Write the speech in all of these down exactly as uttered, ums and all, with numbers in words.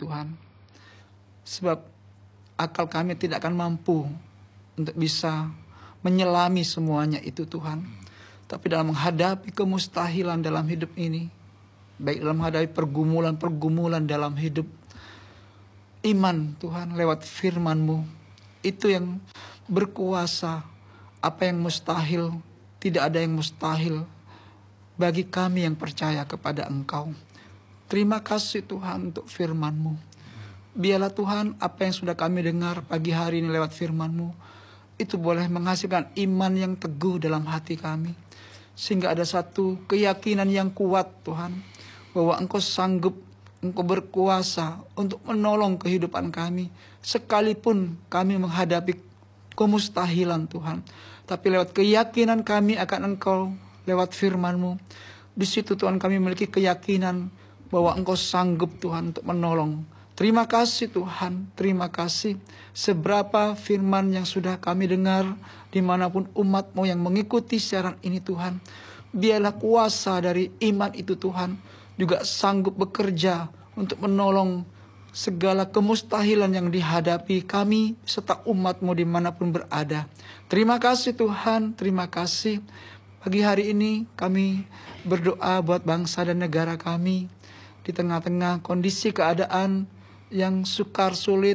Tuhan. Sebab akal kami tidak akan mampu untuk bisa menyelami semuanya itu Tuhan. Tapi dalam menghadapi kemustahilan dalam hidup ini, baik dalam menghadapi pergumulan-pergumulan dalam hidup, iman Tuhan lewat firman-Mu, itu yang berkuasa. Apa yang mustahil, tidak ada yang mustahil bagi kami yang percaya kepada Engkau. Terima kasih Tuhan untuk firman-Mu. Biarlah Tuhan apa yang sudah kami dengar pagi hari ini lewat firman-Mu, itu boleh menghasilkan iman yang teguh dalam hati kami. Sehingga ada satu keyakinan yang kuat Tuhan, bahwa Engkau sanggup, Engkau berkuasa untuk menolong kehidupan kami. Sekalipun kami menghadapi kemustahilan Tuhan. Tapi lewat keyakinan kami akan Engkau, lewat firman-Mu, di situ Tuhan kami memiliki keyakinan bahwa Engkau sanggup Tuhan untuk menolong. Terima kasih Tuhan, terima kasih. Seberapa firman yang sudah kami dengar, dimanapun umat-Mu yang mengikuti siaran ini Tuhan, biarlah kuasa dari iman itu Tuhan, juga sanggup bekerja untuk menolong segala kemustahilan yang dihadapi kami, serta umat-Mu dimanapun berada. Terima kasih Tuhan, terima kasih. Pagi hari ini kami berdoa buat bangsa dan negara kami, di tengah-tengah kondisi keadaan yang sukar sulit,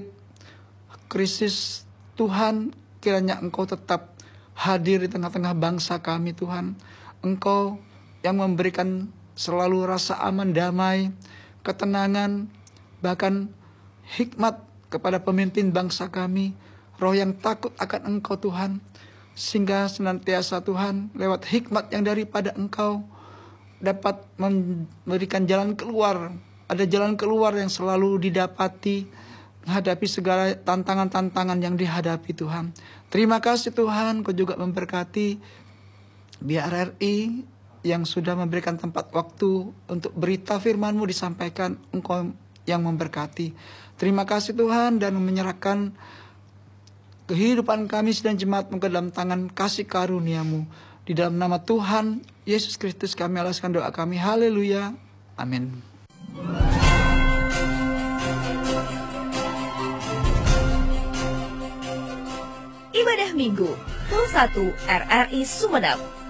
krisis, Tuhan kiranya Engkau tetap hadir di tengah-tengah bangsa kami Tuhan. Engkau yang memberikan selalu rasa aman, damai, ketenangan, bahkan hikmat kepada pemimpin bangsa kami. Roh yang takut akan Engkau Tuhan, sehingga senantiasa Tuhan lewat hikmat yang daripada Engkau dapat memberikan jalan keluar. Ada jalan keluar yang selalu didapati menghadapi segala tantangan-tantangan yang dihadapi Tuhan. Terima kasih Tuhan, Kau juga memberkati B R R I yang sudah memberikan tempat waktu untuk berita firman-Mu disampaikan. Engkau yang memberkati. Terima kasih Tuhan, dan menyerahkan kehidupan kami dan jemaat-Mu ke dalam tangan kasih karunia-Mu. Di dalam nama Tuhan Yesus Kristus kami alaskan doa kami. Haleluya. Amin. Ibadah Minggu Pul satu R R I Sumedang.